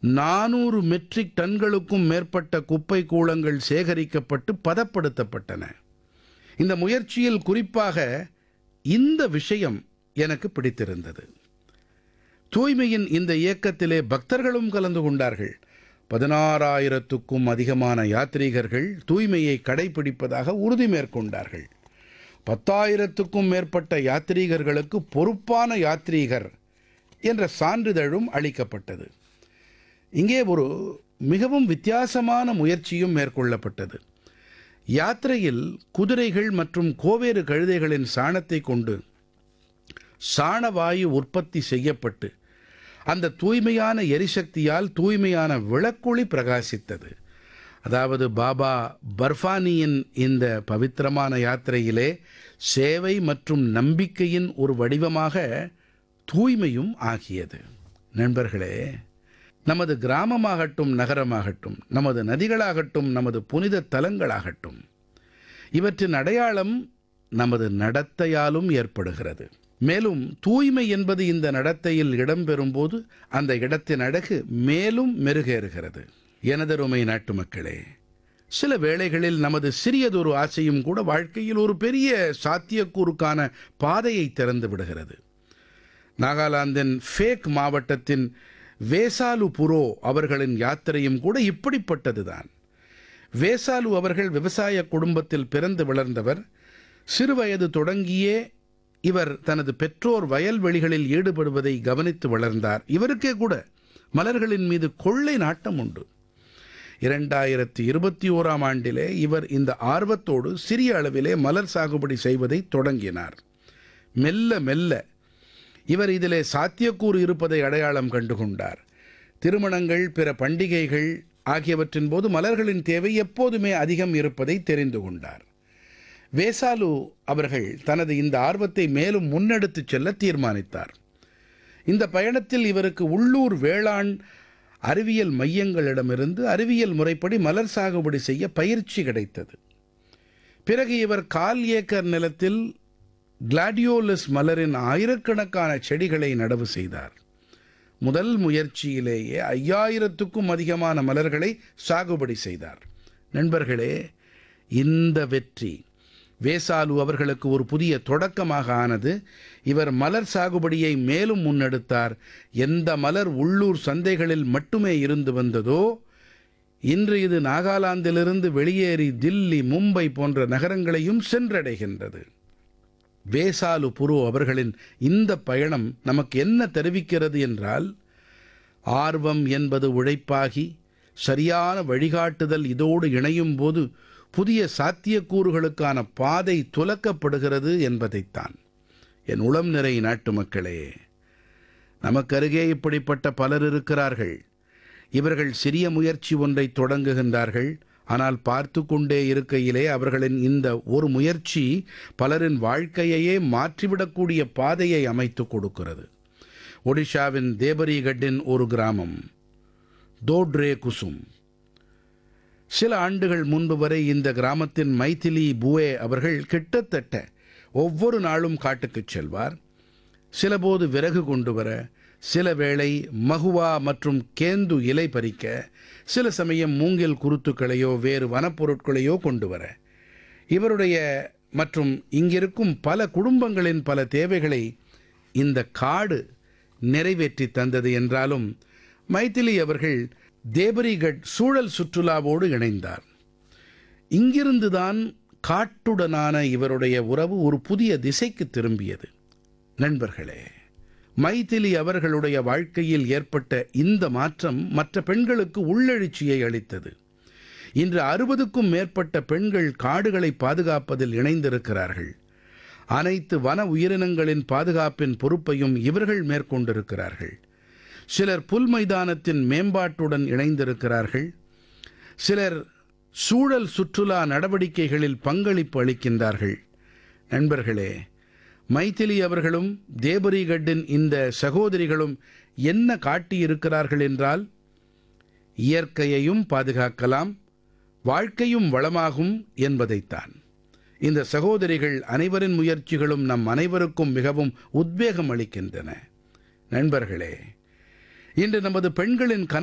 400 matric டன்களுக்கும் மேற்பட்ட குப்பை கூளங்கள் சேகரிக்கப்பட்டு பதப்படுத்தப்பட்டன. இந்த முயற்சியில் குறிப்பாக இந்த விஷயம் எனக்கு பிடித்திருந்தது. தூய்மையின் இந்த இயக்கத்திலே பக்தர்களும் கலந்து கொண்டார்கள். 16,000க்கும் அதிகமான யாத்ரீகர்கள் தூய்மையை கடைபிடிப்பதாக உறுதி மேற்கொண்டார்கள். 10,000க்கும் மேற்பட்ட யாத்ரீகர்களுக்கு பொறுப்பான யாத்ரீகர் என்ற சான்றிதழும் அளிக்கப்பட்டது. இங்கே ஒரு மிகவும் வித்தியாசமான முயற்சியும் மேற்கொள்ளப்பட்டது. யாத்திரையில் குதிரைகள் மற்றும் கோவேறு கழுதைகளின் சாணத்தை கொண்டு சாணவாயு உற்பத்தி செய்யப்பட்டு அந்த தூய்மையான எரிசக்தியால் தூய்மையான விளக்கொளி பிரகாசித்தது. அதாவது பாபா பர்ஃபானியின் இந்த பவித்திரமான யாத்திரையிலே சேவை மற்றும் நம்பிக்கையின் ஒரு வடிவமாக தூய்மையும் ஆகியது. நண்பர்களே, நமது கிராமமாகட்டும், நகரமாகட்டும், நமது நதிகளாகட்டும், நமது புனித தலங்களாகட்டும், இவற்றின் அடையாளம் நமது நடத்தையாலும் ஏற்படுகிறது. மேலும் தூய்மை என்பது இந்த நடத்தையில் இடம்பெறும்போது அந்த இடத்தின் அழகு மேலும் மெருகேறுகிறது. எனதருமை நாட்டுமக்களே, சில வேளைகளில் நமது சிறியதொரு ஆசையும் கூட வாழ்க்கையில் ஒரு பெரிய சாத்தியக்கூறுக்கான பாதையை திறந்து விடுகிறது. நாகாலாந்தின் ஃபேக் மாவட்டத்தின் வேசாலு புரோ அவர்களின் யாத்திரையும் கூட இப்படிப்பட்டதுதான். வேசாலு அவர்கள் விவசாய குடும்பத்தில் பிறந்து வளர்ந்தவர். சிறுவயது தொடங்கியே இவர் தனது பெற்றோர் வயல்வெளிகளில் ஈடுபடுவதை கவனித்து வளர்ந்தார். இவருக்கே கூட மலர்களின் மீது கொள்ளை நாட்டம் உண்டு. 2021ஆம் ஆண்டிலே இவர் இந்த ஆர்வத்தோடு சிறிய அளவிலே மலர் சாகுபடி செய்வதை தொடங்கினார். மெல்ல மெல்ல இவர் இதிலே சாத்தியக்கூறு இருப்பதை அடையாளம் கண்டுகொண்டார். திருமணங்கள், பிற பண்டிகைகள் ஆகியவற்றின் போது மலர்களின் தேவை எப்போதுமே அதிகம் இருப்பதை தெரிந்து கொண்டார். வேசாலு அவர்கள் தனது இந்த ஆர்வத்தை மேலும் முன்னெடுத்துச் செல்ல தீர்மானித்தார். இந்த பயணத்தில் இவருக்கு உள்ளூர் வேளாண் அறிவியல் மையங்களிடமிருந்து அறிவியல் முறைப்படி மலர் சாகுபடி செய்ய பயிற்சி கிடைத்தது. பிறகு இவர் 1/4 ஏக்கர் நிலத்தில் கிளாடியோலஸ் மலரின் ஆயிரக்கணக்கான செடிகளை நடவு செய்தார். முதல் முயற்சியிலேயே 5000க்கும் அதிகமான மலர்களை சாகுபடி செய்தார். நண்பர்களே, இந்த வெற்றி வேசாலு அவர்களுக்கு ஒரு புதிய தொடக்கமாக ஆனது. இவர் மலர் சாகுபடியை மேலும் முன்னெடுத்தார். எந்த மலர் உள்ளூர் சந்தைகளில் மட்டுமே இருந்து வந்ததோ, இன்று இது நாகாலாந்திலிருந்து வெளியேறி தில்லி, மும்பை போன்ற நகரங்களையும் சென்றடைகின்றது. வேசாலு புரோ அவர்களின் இந்த பயணம் நமக்கு என்ன தெரிவிக்கிறது என்றால், ஆர்வம் என்பது உழைப்பாகி சரியான வழிகாட்டுதல் இதோடு இணையும் போது புதிய சாத்தியக்கூறுகளுக்கான பாதை துலக்கப்படுகிறது என்பதைத்தான். என் உளம் நிறை நாட்டு மக்களே, நமக்கருகே இப்படிப்பட்ட பலர் இருக்கிறார்கள். இவர்கள் சிறிய முயற்சி ஒன்றை தொடங்குகின்றார்கள். ஆனால் பார்த்து கொண்டே இருக்கையிலே அவர்களின் இந்த ஒரு முயற்சி பலரின் வாழ்க்கையையே மாற்றிவிடக்கூடிய பாதையை அமைத்து கொடுக்கிறது. ஒடிஷாவின் தேபரிகட்டின் ஒரு கிராமம் தோட்ரே குசும். சில ஆண்டுகள் முன்பு வரை இந்த கிராமத்தின் மைதிலி புவே அவர்கள் கிட்டத்தட்ட ஒவ்வொரு நாளும் காட்டுக்குச் செல்வார். சிலபோது விறகு கொண்டு வர, சில வேளை மகுவா மற்றும் கேந்து இலை பறிக்க, சில சமயம் மூங்கில் குருத்துக்களையோ வேறு வனப்பொருட்களையோ கொண்டு வர இவருடைய மற்றும் இங்கிருக்கும் பல குடும்பங்களின் பல தேவைகளை இந்த காடு நிறைவேற்றி தந்தது. என்றாலும் மைதிலி அவர்கள் தேபரிகட் சூழல் சுற்றுலாவோடு இணைந்தார். இங்கிருந்துதான் காட்டுடனான இவருடைய உறவு ஒரு புதிய திசைக்கு திரும்பியது. நண்பர்களே, மைதிலி அவர்களுடைய வாழ்க்கையில் ஏற்பட்ட இந்த மாற்றம் மற்ற பெண்களுக்கு உள்ளெழுச்சியை அளித்தது. இன்று 60க்கும் மேற்பட்ட பெண்கள் காடுகளை பாதுகாப்பதில் இணைந்திருக்கிறார்கள். அனைத்து வன உயிரினங்களின் பாதுகாப்பின் பொறுப்பையும் இவர்கள் மேற்கொண்டிருக்கிறார்கள். சிலர் புல் மைதானத்தின் மேம்பாட்டுடன் இணைந்திருக்கிறார்கள். சிலர் சூழல் சுற்றுலா நடவடிக்கைகளில் பங்களிப்பு அளிக்கின்றார்கள். நண்பர்களே, மைதிலி அவர்களும் தேபரிகட்டின் இந்த சகோதரிகளும் என்ன காட்டியிருக்கிறார்கள் என்றால், இயற்கையையும் பாதுகாக்கலாம், வாழ்க்கையும் வளமாகும் என்பதைத்தான். இந்த சகோதரிகள் அனைவரின் முயற்சிகளும் நம் அனைவருக்கும் மிகவும் உத்வேகம் அளிக்கின்றன. நண்பர்களே, இன்று நமது பெண்களின்